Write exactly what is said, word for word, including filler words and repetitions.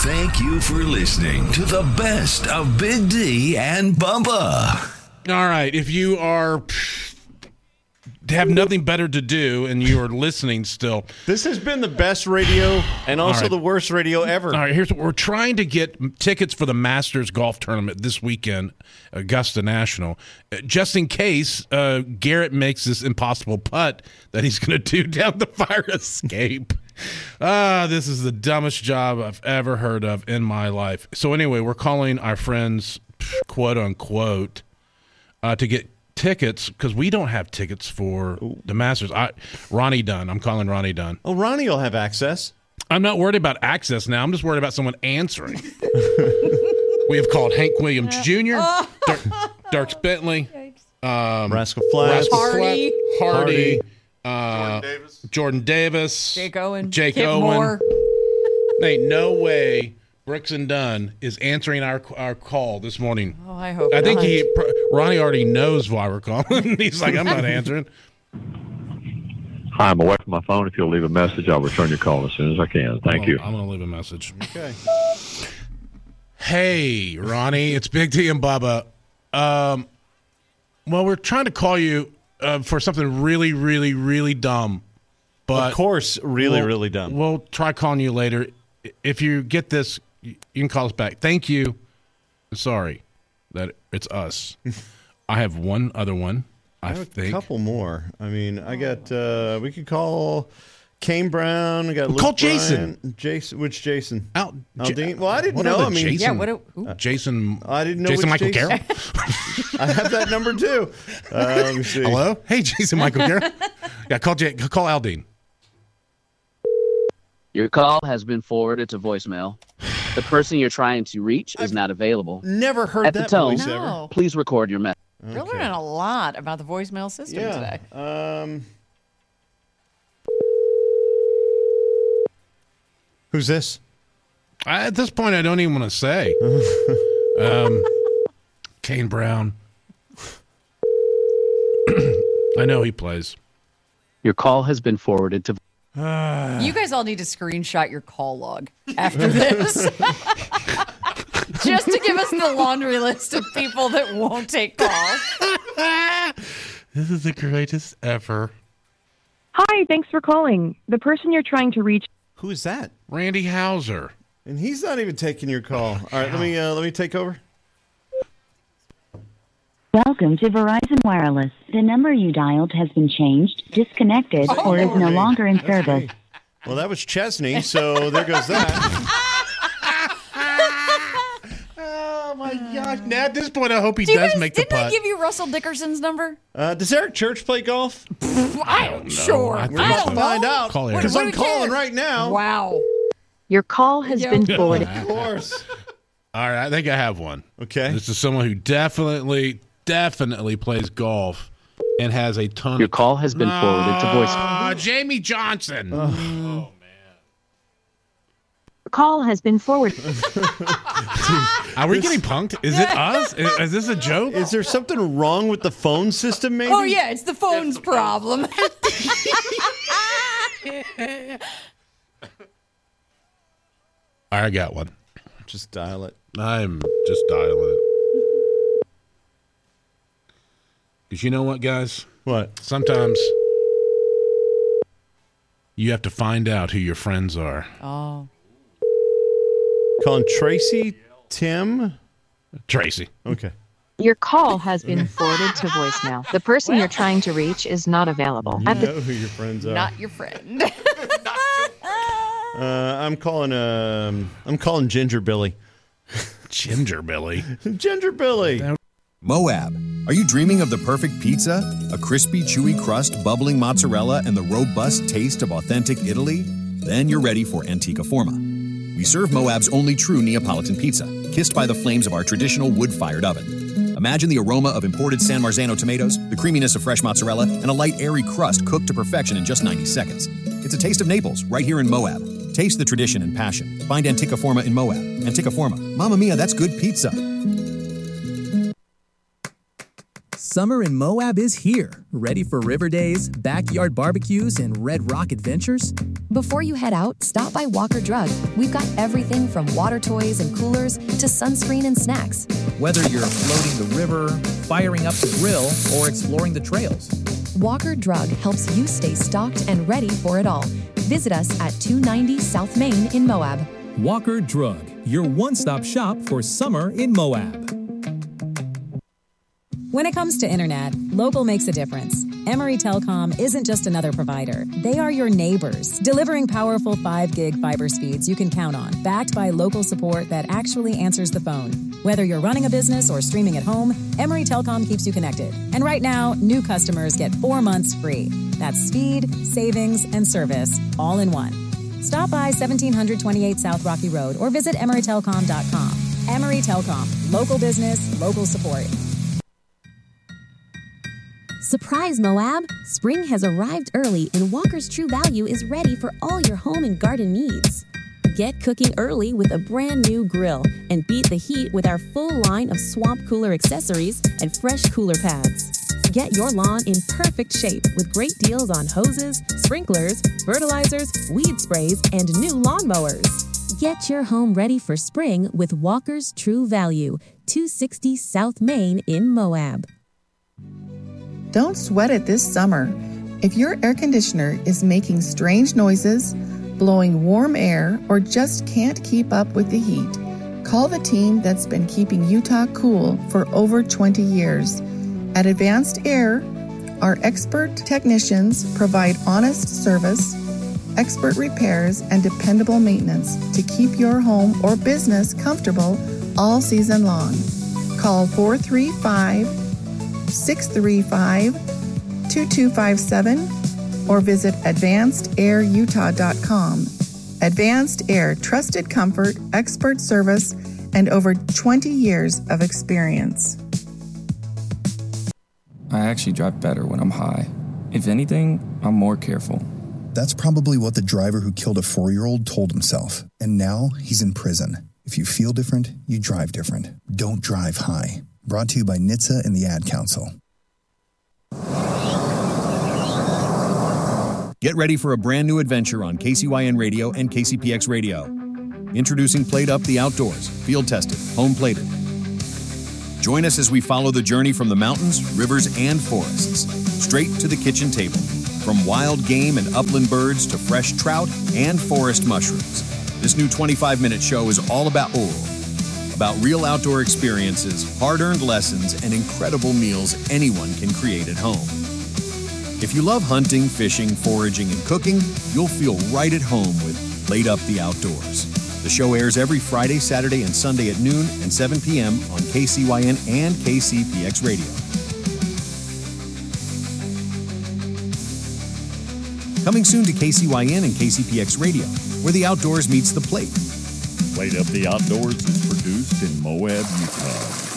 Thank you for listening to the best of Big D and Bubba. All right, if you are have nothing better to do and you are listening still. This has been the best radio and also right. the worst radio ever. All right, here's what we're trying to get tickets for the Masters Golf Tournament this weekend, Augusta National. Uh, just in case uh, Garrett makes this impossible putt that he's going to do down the fire escape. Ah, uh, this is the dumbest job I've ever heard of in my life. So anyway, we're calling our friends, quote unquote, uh, to get tickets because we don't have tickets for Ooh. the Masters. I, Ronnie Dunn. I'm calling Ronnie Dunn. Oh, Ronnie will have access. I'm not worried about access now. I'm just worried about someone answering. We have called Hank Williams Junior, Dirk, Dirk Bentley, um, Rascal Flatts, Hardy, Hardy, uh, Jordan Davis, Jordan Davis, Jake Owen, Jake Kip Owen. Moore. Ain't no way Brooks and Dunn is answering our our call this morning. Oh, I hope I think not. he Ronnie already knows why we're calling. He's like, I'm not answering. Hi, I'm away from my phone. If you'll leave a message, I'll return your call as soon as I can. Thank I'm, you. I'm going to leave a message. Okay. Hey, Ronnie, it's Big T and Bubba. Um, well, we're trying to call you uh, for something really, really, really dumb. But of course, really, we'll, really dumb. We'll try calling you later. If you get this, you can call us back. Thank you. Sorry that it's us. I have one other one. I, I have think a couple more. I mean, I got. Uh, we could call Kane Brown. We got Luke call Jason. Bryan. Jason. Which Jason? Al, Aldine. Well, I didn't what know. other I mean, Jason? Yeah, what? A, ooh. Jason. I didn't know. Jason which Michael Jason. Carroll. I have that number too. Uh, let me see. Hello. Hey, Jason Michael Carroll. Yeah, call J- call Aldine. Your call has been forwarded to voicemail. The person you're trying to reach is I've not available. Never heard At the that tone, voice ever. No. please record your message. We're learning a lot about the voicemail system Yeah. today. Um. Who's this? I, at this point, I don't even want to say. um, Kane Brown. I know he plays. Your call has been forwarded to. You guys all need to screenshot your call log after this. Just to give us the laundry list of people that won't take calls. This is the greatest ever. Hi, thanks for calling. The person you're trying to reach. Who is that? Randy Hauser. And he's not even taking your call. All right, let me uh, let me take over. Welcome to Verizon Wireless. The number you dialed has been changed, disconnected, Oh, or is no hey, longer in that's service. me. Well, that was Chesney, so there goes that. Oh my gosh! Now at this point, I hope he Do you does guys, make the didn't I putt. give you Russell Dickerson's number? Uh, does Eric Church play golf? I don't sure. I I, think We're so. about to don't find know. out. Call Eric. Because What- I'm what do we calling care? right now. Wow. Your call has Yeah. been forwarded. Of course. All right, I think I have one. Okay. This is someone who definitely, definitely plays golf and has a ton. Your of... call has been forwarded to voicemail. Ah, Jamie Johnson. Oh. Your call has been forwarded. Are we getting punked? Is it us? Is, is this a joke? Is there something wrong with the phone system, maybe? Oh, yeah, it's the phone's problem. I got one. Just dial it. I'm just dialing it. Because you know what, guys? What? Sometimes you have to find out who your friends are. Oh. Calling Tracy, Tim. Tracy. Okay. Your call has been forwarded to voicemail. The person you're trying to reach is not available. You At the know who your friends are. Not your friend. Uh, I'm calling. Um, I'm calling Ginger Billy. Ginger Billy. Ginger Billy. Moab. Are you dreaming of the perfect pizza? A crispy, chewy crust, bubbling mozzarella, and the robust taste of authentic Italy? Then you're ready for Antica Forma. We serve Moab's only true Neapolitan pizza, kissed by the flames of our traditional wood-fired oven. Imagine the aroma of imported San Marzano tomatoes, the creaminess of fresh mozzarella, and a light, airy crust cooked to perfection in just ninety seconds. It's a taste of Naples, right here in Moab. Taste the tradition and passion. Find Antica Forma in Moab. Antica Forma. Mamma mia, that's good pizza. Summer in Moab is here. Ready for river days, backyard barbecues, and Red Rock adventures? Before you head out, stop by Walker Drug. We've got everything from water toys and coolers to sunscreen and snacks. Whether you're floating the river, firing up the grill, or exploring the trails, Walker Drug helps you stay stocked and ready for it all. Visit us at two ninety South Main in Moab. Walker Drug, your one-stop shop for summer in Moab. When it comes to internet, local makes a difference. Emory Telecom isn't just another provider. They are your neighbors, delivering powerful five gig fiber speeds you can count on, backed by local support that actually answers the phone. Whether you're running a business or streaming at home, Emory Telecom keeps you connected. And right now, new customers get four months free. That's speed, savings, and service all in one. Stop by seventeen twenty-eight South Rocky Road or visit emory telecom dot com. Emory Telecom, local business, local support. Surprise, Moab! Spring has arrived early and Walker's True Value is ready for all your home and garden needs. Get cooking early with a brand new grill and beat the heat with our full line of swamp cooler accessories and fresh cooler pads. Get your lawn in perfect shape with great deals on hoses, sprinklers, fertilizers, weed sprays, and new lawnmowers. Get your home ready for spring with Walker's True Value, two sixty South Main in Moab. Don't sweat it this summer. If your air conditioner is making strange noises, blowing warm air, or just can't keep up with the heat, call the team that's been keeping Utah cool for over twenty years. At Advanced Air, our expert technicians provide honest service, expert repairs, and dependable maintenance to keep your home or business comfortable all season long. Call four three five, six three five, two two five seven or visit advanced air utah dot com. Advanced Air, trusted comfort, expert service, and over twenty years of experience. I actually drive better when I'm high. If anything, I'm more careful. That's probably what the driver who killed a four-year-old told himself. And now he's in prison. If you feel different, you drive different. Don't drive high. Brought to you by N H T S A and the Ad Council. Get ready for a brand new adventure on K C Y N Radio and K C P X Radio. Introducing Plate Up the Outdoors, field tested, home plated. Join us as we follow the journey from the mountains, rivers, and forests, straight to the kitchen table. From wild game and upland birds to fresh trout and forest mushrooms. This new twenty-five minute show is all about oral. About real outdoor experiences, hard-earned lessons, and incredible meals anyone can create at home. If you love hunting, fishing, foraging, and cooking, you'll feel right at home with Plate Up the Outdoors. The show airs every Friday, Saturday, and Sunday at noon and seven p.m. on K C Y N and K C P X Radio. Coming soon to K C Y N and K C P X Radio, where the outdoors meets the plate. Plate Up the Outdoors is produced in Moab, Utah.